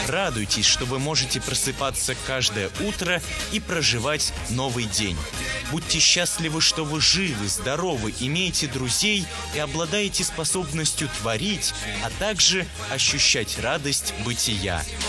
Радуйтесь, что вы можете просыпаться каждое утро и проживать новый день. Будьте счастливы, что вы живы, здоровы, имеете друзей и обладаете способностью творить, а также ощущать радость бытия.